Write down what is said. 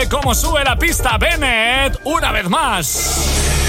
Increíble cómo sube la pista Bennett una vez más.